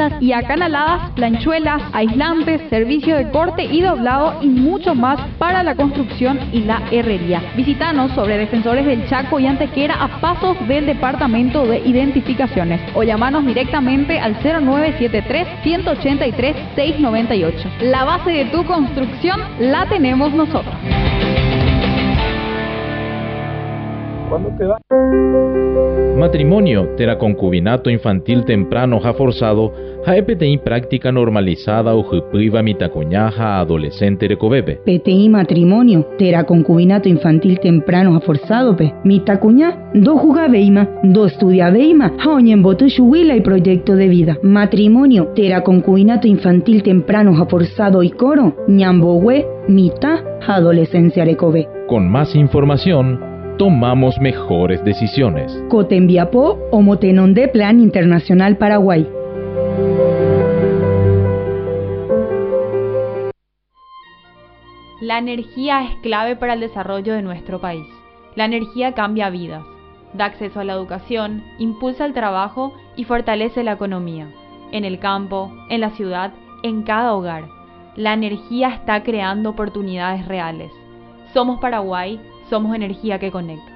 piezas y acanaladas, planchuelas, aislantes, servicio de corte y doblado y mucho más para la construcción y la herrería. Visítanos sobre Defensores del Chaco y Antequera a pasos del Departamento de Identificaciones o llamanos directamente al 0973-183-698. La base de tu construcción la tenemos nosotros. ¿Cuándo te va? Matrimonio, tera concubinato infantil temprano ha forzado, ha PTI práctica normalizada o jupiva mitacuñaja adolescente recobebe. PTI matrimonio, tera concubinato infantil temprano ha forzado pe. Mitacuña, do juga beima, do estudia beima, ha oñemboto shuwila y proyecto de vida. Matrimonio, tera concubinato infantil temprano ha forzado y coro, ñambowe, mita, adolescencia recobe. Con más información, tomamos mejores decisiones. Cotembiapó o Motenón de Plan Internacional Paraguay. La energía es clave para el desarrollo de nuestro país. La energía cambia vidas, da acceso a la educación, impulsa el trabajo y fortalece la economía. En el campo, en la ciudad, en cada hogar. La energía está creando oportunidades reales. Somos Paraguay. Somos energía que conecta.